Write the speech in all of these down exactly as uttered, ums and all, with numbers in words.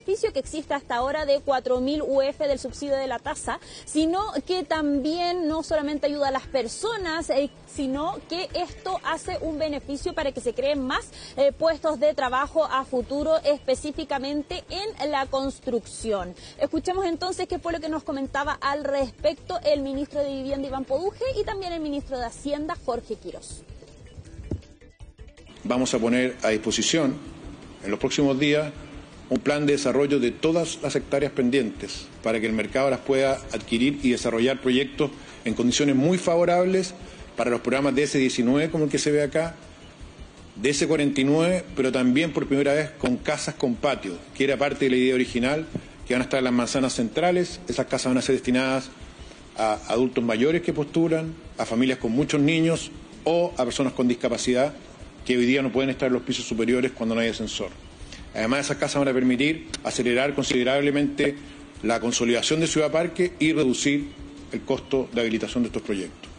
que existe hasta ahora de cuatro mil U F del subsidio de la tasa, sino que también no solamente ayuda a las personas, eh, sino que esto hace un beneficio para que se creen más eh, puestos de trabajo a futuro, específicamente en la construcción. Escuchemos entonces qué fue lo que nos comentaba al respecto el ministro de Vivienda, Iván Poduje, y también el ministro de Hacienda, Jorge Quirós. Vamos a poner a disposición en los próximos días un plan de desarrollo de todas las hectáreas pendientes para que el mercado las pueda adquirir y desarrollar proyectos en condiciones muy favorables para los programas de ese diecinueve, como el que se ve acá, de ese cuarenta y nueve, pero también por primera vez con casas con patio, que era parte de la idea original, que van a estar en las manzanas centrales. Esas casas van a ser destinadas a adultos mayores que postulan, a familias con muchos niños o a personas con discapacidad que hoy día no pueden estar en los pisos superiores cuando no hay ascensor. Además, esas casas van a permitir acelerar considerablemente la consolidación de Ciudad Parque y reducir el costo de habilitación de estos proyectos.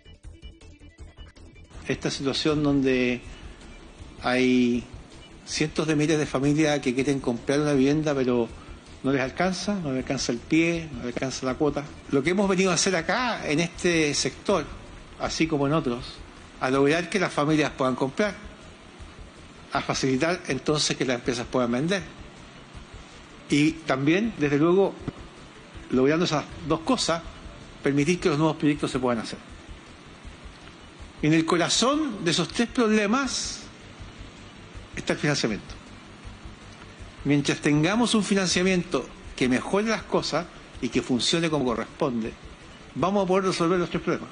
Esta situación donde hay cientos de miles de familias que quieren comprar una vivienda pero no les alcanza, no les alcanza el pie, no les alcanza la cuota. Lo que hemos venido a hacer acá en este sector, así como en otros, a lograr que las familias puedan comprar, a facilitar entonces que las empresas puedan vender. Y también, desde luego, logrando esas dos cosas, permitir que los nuevos proyectos se puedan hacer. En el corazón de esos tres problemas está el financiamiento. Mientras tengamos un financiamiento que mejore las cosas y que funcione como corresponde, vamos a poder resolver los tres problemas.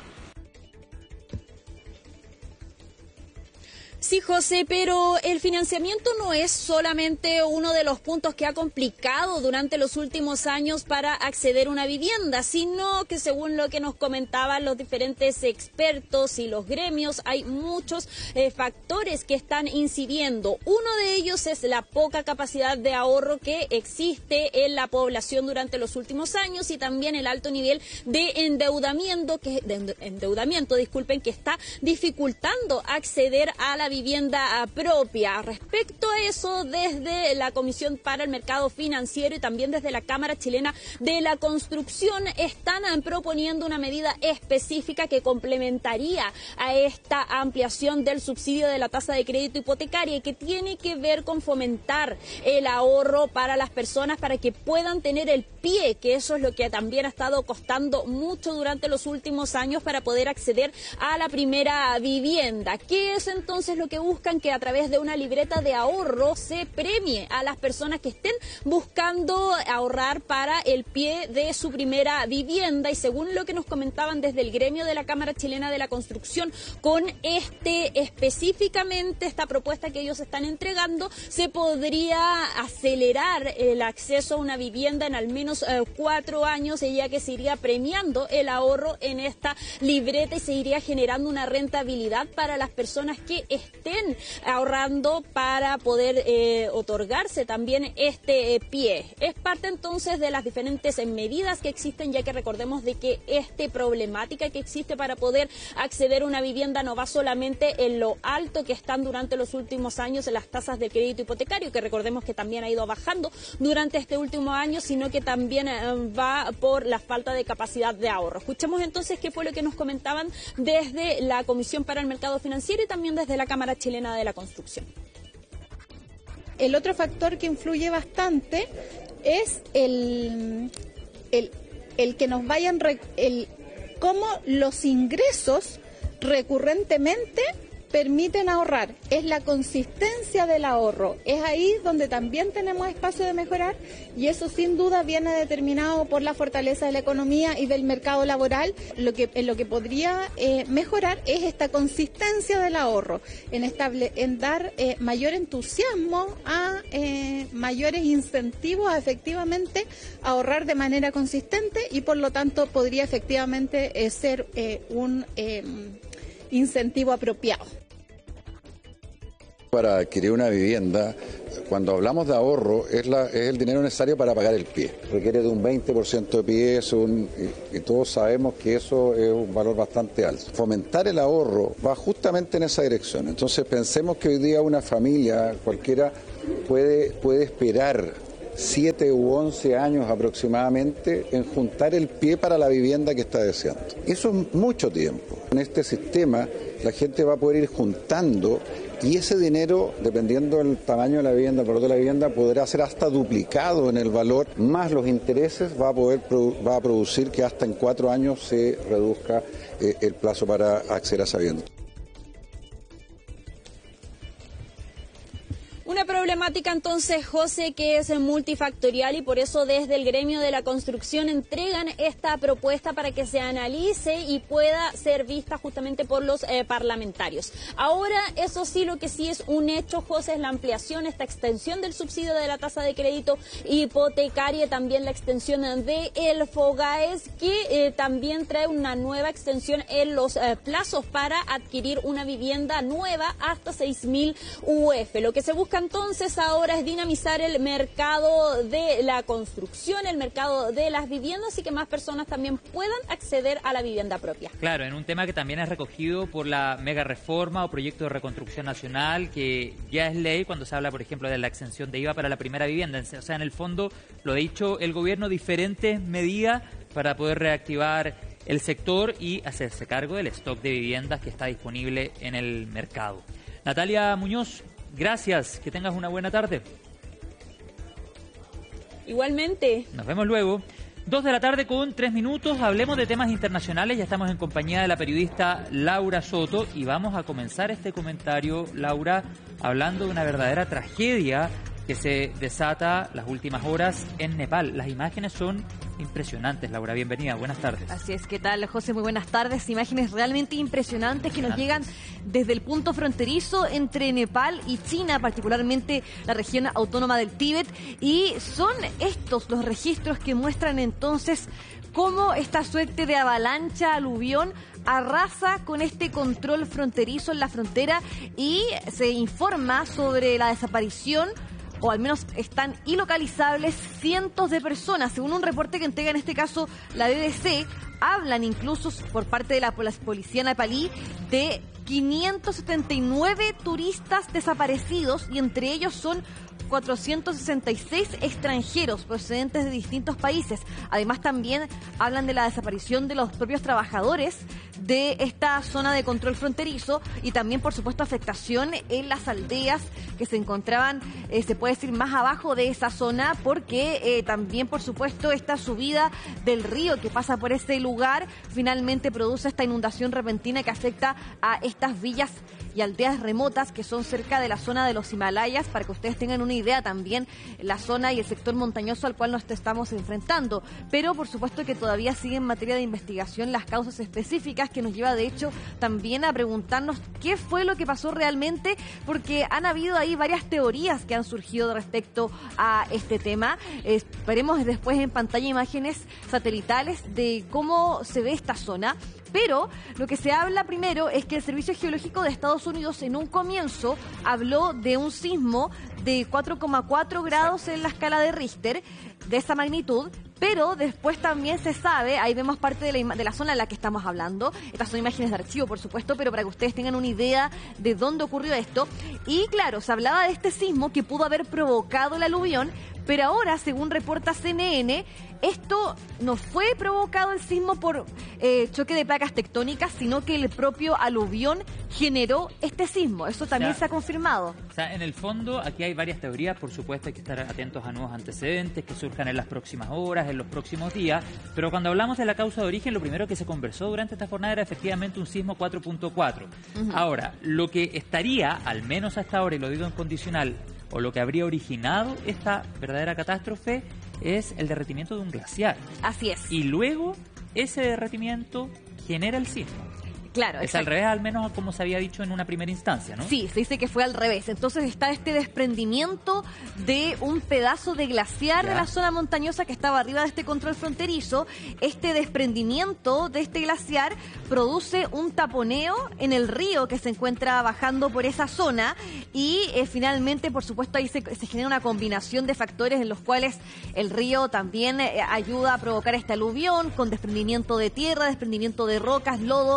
Sí, José, pero el financiamiento no es solamente uno de los puntos que ha complicado durante los últimos años para acceder a una vivienda, sino que según lo que nos comentaban los diferentes expertos y los gremios, hay muchos eh, factores que están incidiendo. Uno de ellos es la poca capacidad de ahorro que existe en la población durante los últimos años y también el alto nivel de endeudamiento, que, de endeudamiento, disculpen, que está dificultando acceder a la vivienda propia. Respecto a eso, desde la Comisión para el Mercado Financiero y también desde la Cámara Chilena de la Construcción están proponiendo una medida específica que complementaría a esta ampliación del subsidio de la tasa de crédito hipotecaria y que tiene que ver con fomentar el ahorro para las personas para que puedan tener el pie, que eso es lo que también ha estado costando mucho durante los últimos años para poder acceder a la primera vivienda. ¿Qué es entonces lo que buscan? Que a través de una libreta de ahorro se premie a las personas que estén buscando ahorrar para el pie de su primera vivienda, y según lo que nos comentaban desde el gremio de la Cámara Chilena de la Construcción, con este específicamente esta propuesta que ellos están entregando, se podría acelerar el acceso a una vivienda en al menos eh, cuatro años, ya que se iría premiando el ahorro en esta libreta y se iría generando una rentabilidad para las personas que estén ahorrando para poder eh, otorgarse también este eh, pie. Es parte entonces de las diferentes eh, medidas que existen, ya que recordemos de que esta problemática que existe para poder acceder a una vivienda no va solamente en lo alto que están durante los últimos años en las tasas de crédito hipotecario, que recordemos que también ha ido bajando durante este último año, sino que también eh, va por la falta de capacidad de ahorro. Escuchemos entonces qué fue lo que nos comentaban desde la Comisión para el Mercado Financiero y también desde la Cámara Chilena de la Construcción. El otro factor que influye bastante es el, el, el que nos vayan, el cómo los ingresos recurrentemente permiten ahorrar. Es la consistencia del ahorro. Es ahí donde también tenemos espacio de mejorar, y eso sin duda viene determinado por la fortaleza de la economía y del mercado laboral. Lo que, en lo que podría eh, mejorar es esta consistencia del ahorro, en, estable, en dar eh, mayor entusiasmo a eh, mayores incentivos a efectivamente ahorrar de manera consistente, y por lo tanto podría efectivamente eh, ser eh, un eh, incentivo apropiado. Para adquirir una vivienda, cuando hablamos de ahorro, es, la, es el dinero necesario para pagar el pie. Requiere de un veinte por ciento de pie, es un, y, y todos sabemos que eso es un valor bastante alto. Fomentar el ahorro va justamente en esa dirección. Entonces pensemos que hoy día una familia cualquiera puede, puede esperar siete u once años aproximadamente en juntar el pie para la vivienda que está deseando. Eso es mucho tiempo. En este sistema la gente va a poder ir juntando y ese dinero, dependiendo del tamaño de la vivienda, el valor de la vivienda, podrá ser hasta duplicado en el valor, más los intereses, va a poder va a producir que hasta en cuatro años se reduzca eh, el plazo para acceder a esa vivienda. Una problemática entonces, José, que es multifactorial y por eso desde el gremio de la construcción entregan esta propuesta para que se analice y pueda ser vista justamente por los eh, parlamentarios. Ahora, eso sí, lo que sí es un hecho, José, es la ampliación, esta extensión del subsidio de la tasa de crédito hipotecaria, también la extensión de el FOGAES, que eh, también trae una nueva extensión en los eh, plazos para adquirir una vivienda nueva hasta seis mil U F. Lo que se busca entonces ahora es dinamizar el mercado de la construcción, el mercado de las viviendas y que más personas también puedan acceder a la vivienda propia. Claro, en un tema que también es recogido por la mega reforma o proyecto de reconstrucción nacional, que ya es ley cuando se habla, por ejemplo, de la exención de I V A para la primera vivienda. O sea, en el fondo, lo ha dicho el gobierno, diferentes medidas para poder reactivar el sector y hacerse cargo del stock de viviendas que está disponible en el mercado. Natalia Muñoz, gracias, que tengas una buena tarde. Igualmente. Nos vemos luego. Dos de la tarde con tres minutos, hablemos de temas internacionales, ya estamos en compañía de la periodista Laura Soto y vamos a comenzar este comentario, Laura, hablando de una verdadera tragedia que se desata las últimas horas en Nepal. Las imágenes son impresionantes, Laura, bienvenida, buenas tardes. Así es, ¿qué tal, José? Muy buenas tardes. Imágenes realmente impresionantes que nos llegan desde el punto fronterizo entre Nepal y China, particularmente la región autónoma del Tíbet, y son estos los registros que muestran entonces cómo esta suerte de avalancha, aluvión, arrasa con este control fronterizo en la frontera y se informa sobre la desaparición, o al menos están ilocalizables cientos de personas. Según un reporte que entrega en este caso la B B C, hablan incluso por parte de la policía nepalí de quinientos setenta y nueve turistas desaparecidos y entre ellos son cuatrocientos sesenta y seis extranjeros procedentes de distintos países. Además también hablan de la desaparición de los propios trabajadores de esta zona de control fronterizo y también, por supuesto, afectación en las aldeas que se encontraban, eh, se puede decir, más abajo de esa zona, porque eh, también, por supuesto, esta subida del río que pasa por ese lugar finalmente produce esta inundación repentina que afecta a estas villas y aldeas remotas que son cerca de la zona de los Himalayas, para que ustedes tengan una idea también la zona y el sector montañoso al cual nos estamos enfrentando. Pero por supuesto que todavía sigue en materia de investigación las causas específicas, que nos lleva de hecho también a preguntarnos qué fue lo que pasó realmente, porque han habido ahí varias teorías que han surgido respecto a este tema. Eh, veremos después en pantalla imágenes satelitales de cómo se ve esta zona. Pero lo que se habla primero es que el Servicio Geológico de Estados Unidos en un comienzo habló de un sismo de cuatro coma cuatro grados en la escala de Richter, de esa magnitud, pero después también se sabe, ahí vemos parte de la, de la zona en la que estamos hablando, estas son imágenes de archivo, por supuesto, pero para que ustedes tengan una idea de dónde ocurrió esto. Y claro, se hablaba de este sismo que pudo haber provocado el aluvión, pero ahora, según reporta C N N, esto no fue provocado el sismo por eh, choque de placas tectónicas, sino que el propio aluvión generó este sismo. Eso también o sea, se ha confirmado. O sea, en el fondo, aquí hay varias teorías. Por supuesto, hay que estar atentos a nuevos antecedentes que surjan en las próximas horas, en los próximos días. Pero cuando hablamos de la causa de origen, lo primero que se conversó durante esta jornada era efectivamente un sismo cuatro punto cuatro. Uh-huh. Ahora, lo que estaría, al menos hasta ahora, y lo digo en condicional, o lo que habría originado esta verdadera catástrofe es el derretimiento de un glaciar. Así es. Y luego ese derretimiento genera el sismo. Claro, es exacto. Al revés, al menos como se había dicho en una primera instancia, ¿no? Sí, se dice que fue al revés. Entonces está este desprendimiento de un pedazo de glaciar de la zona montañosa que estaba arriba de este control fronterizo. Este desprendimiento de este glaciar produce un taponeo en el río que se encuentra bajando por esa zona y eh, finalmente, por supuesto, ahí se, se genera una combinación de factores en los cuales el río también eh, ayuda a provocar este aluvión con desprendimiento de tierra, desprendimiento de rocas, lodo, todo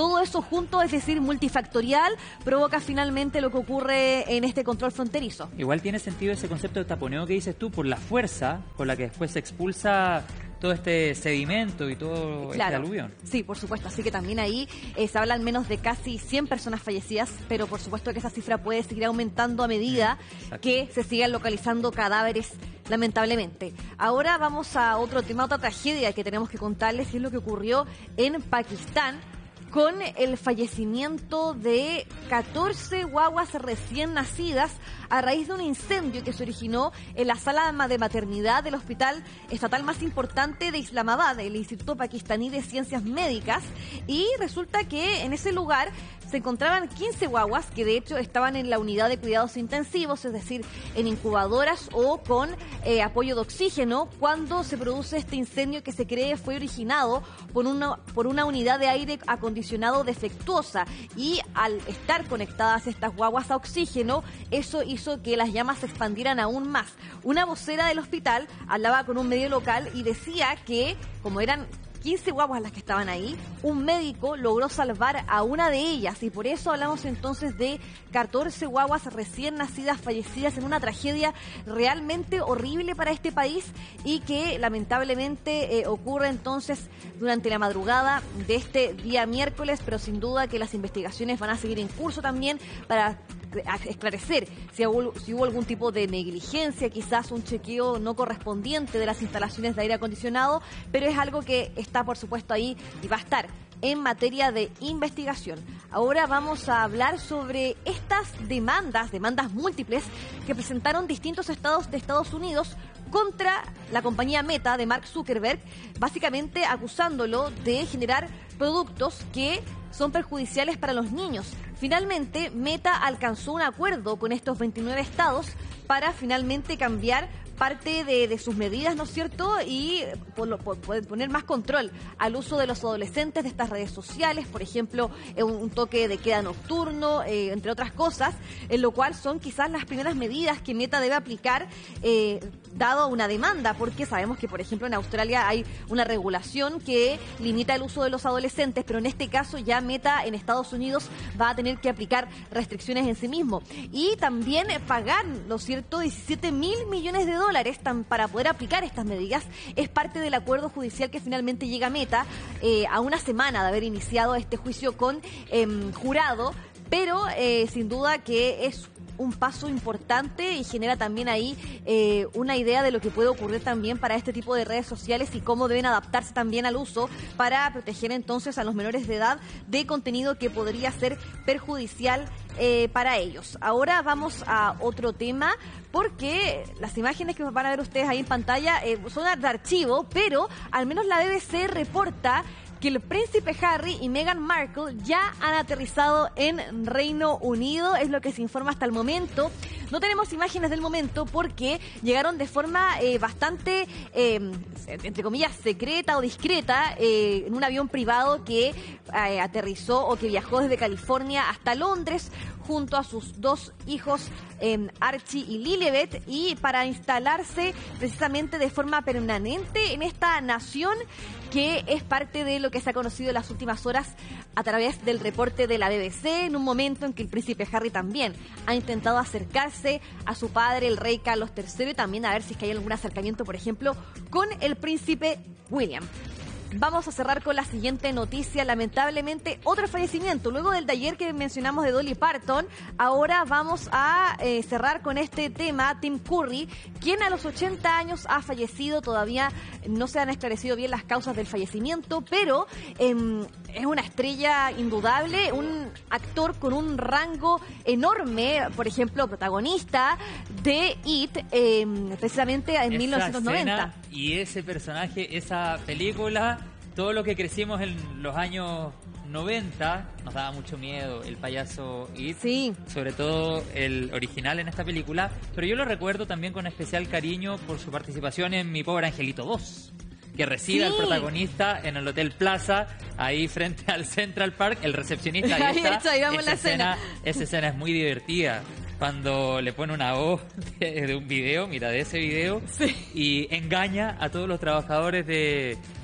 todo eso junto, es decir, multifactorial, provoca finalmente lo que ocurre en este control fronterizo. Igual tiene sentido ese concepto de taponeo que dices tú, por la fuerza con la que después se expulsa todo este sedimento y todo claro, este aluvión. Sí, por supuesto. Así que también ahí eh, se habla al menos de casi cien personas fallecidas, pero por supuesto que esa cifra puede seguir aumentando a medida Exacto. que se sigan localizando cadáveres, lamentablemente. Ahora vamos a otro tema, otra tragedia que tenemos que contarles, y es lo que ocurrió en Pakistán, con el fallecimiento de catorce guaguas recién nacidas a raíz de un incendio que se originó en la sala de maternidad del hospital estatal más importante de Islamabad, el Instituto Pakistaní de Ciencias Médicas, y resulta que en ese lugar se encontraban quince guaguas que de hecho estaban en la unidad de cuidados intensivos, es decir, en incubadoras o con eh, apoyo de oxígeno, cuando se produce este incendio que se cree fue originado por una, por una unidad de aire acondicionado defectuosa, y al estar conectadas estas guaguas a oxígeno, eso hizo que las llamas se expandieran aún más. Una vocera del hospital hablaba con un medio local y decía que, como eran quince guaguas las que estaban ahí, un médico logró salvar a una de ellas, y por eso hablamos entonces de catorce guaguas recién nacidas fallecidas en una tragedia realmente horrible para este país, y que lamentablemente eh, ocurre entonces durante la madrugada de este día miércoles, pero sin duda que las investigaciones van a seguir en curso también para a esclarecer si hubo, si hubo algún tipo de negligencia, quizás un chequeo no correspondiente de las instalaciones de aire acondicionado, pero es algo que está por supuesto ahí y va a estar en materia de investigación. Ahora vamos a hablar sobre estas demandas, demandas múltiples que presentaron distintos estados de Estados Unidos contra la compañía Meta de Mark Zuckerberg, básicamente acusándolo de generar productos que son perjudiciales para los niños. Finalmente, Meta alcanzó un acuerdo con estos veintinueve estados para finalmente cambiar parte de, de sus medidas, ¿no es cierto? Y por lo, por, por poner más control al uso de los adolescentes de estas redes sociales, por ejemplo, un, un toque de queda nocturno, eh, entre otras cosas, en lo cual son quizás las primeras medidas que Meta debe aplicar, eh, dado una demanda, porque sabemos que, por ejemplo, en Australia hay una regulación que limita el uso de los adolescentes, pero en este caso ya Meta en Estados Unidos va a tener que aplicar restricciones en sí mismo. Y también pagar, ¿no es cierto?, diecisiete mil millones de dólares dólares tan, para poder aplicar estas medidas. Es parte del acuerdo judicial que finalmente llega a Meta eh, a una semana de haber iniciado este juicio con eh, jurado, pero eh, sin duda que es un paso importante y genera también ahí eh, una idea de lo que puede ocurrir también para este tipo de redes sociales y cómo deben adaptarse también al uso para proteger entonces a los menores de edad de contenido que podría ser perjudicial eh, para ellos. Ahora vamos a otro tema, porque las imágenes que van a ver ustedes ahí en pantalla eh, son de archivo, pero al menos la B B C reporta que el príncipe Harry y Meghan Markle ya han aterrizado en Reino Unido, es lo que se informa hasta el momento. No tenemos imágenes del momento porque llegaron de forma eh, bastante, eh, entre comillas, secreta o discreta, eh, en un avión privado que eh, aterrizó o que viajó desde California hasta Londres junto a sus dos hijos, eh, Archie y Lilibet, y para instalarse precisamente de forma permanente en esta nación, que es parte de lo que se ha conocido en las últimas horas a través del reporte de la B B C, en un momento en que el príncipe Harry también ha intentado acercarse a su padre, el rey Carlos tercero, y también a ver si es que hay algún acercamiento, por ejemplo, con el príncipe William. Vamos a cerrar con la siguiente noticia. Lamentablemente, otro fallecimiento. Luego del de ayer que mencionamos de Dolly Parton, ahora vamos a eh, cerrar con este tema. Tim Curry, quien a los ochenta años ha fallecido. Todavía no se han esclarecido bien las causas del fallecimiento, pero eh, es una estrella indudable, un actor con un rango enorme, por ejemplo, protagonista de It, eh, precisamente en Esa mil novecientos noventa. Escena y ese personaje, esa película, todo lo que crecimos en los años noventa, nos daba mucho miedo el payaso It, sí, sobre todo el original en esta película, pero yo lo recuerdo también con especial cariño por su participación en Mi Pobre Angelito dos, que recibe sí. al protagonista en el Hotel Plaza, ahí frente al Central Park, el recepcionista, ahí Ahí está. está, ahí vamos esa la escena. Esa escena es muy divertida, cuando le pone una voz de, de un video, mira, de ese video, sí. y engaña a todos los trabajadores de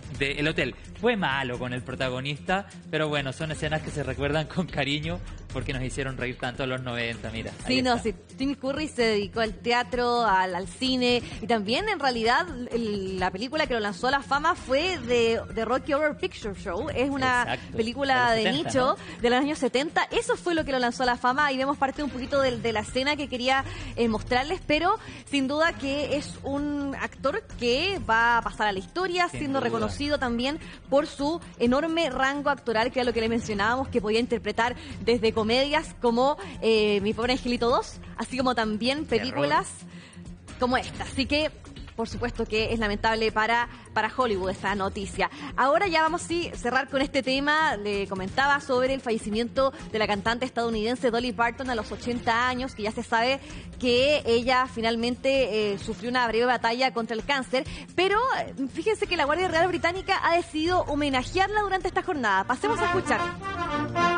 de El Hotel. Fue malo con el protagonista, pero bueno, son escenas que se recuerdan con cariño porque nos hicieron reír tanto en los noventa, mira. Sí, no, sí, Tim Curry se dedicó al teatro, al, al cine, y también en realidad el, la película que lo lanzó a la fama fue de, de Rocky Horror Picture Show. Es una Exacto, película de, de setenta, nicho, ¿no? de los años setenta. Eso fue lo que lo lanzó a la fama, y vemos parte un poquito de, de la escena que quería eh, mostrarles, pero sin duda que es un actor que va a pasar a la historia, Sin siendo duda. reconocido también por su enorme rango actoral, que era lo que le mencionábamos, que podía interpretar desde comedias como eh, Mi Pobre Angelito dos, así como también películas Terror. Como esta. Así que, por supuesto que es lamentable para, para Hollywood esa noticia. Ahora ya vamos a cerrar con este tema. Le comentaba sobre el fallecimiento de la cantante estadounidense Dolly Parton a los ochenta años, que ya se sabe que ella finalmente eh, sufrió una breve batalla contra el cáncer, pero fíjense que la Guardia Real Británica ha decidido homenajearla durante esta jornada. Pasemos a escuchar.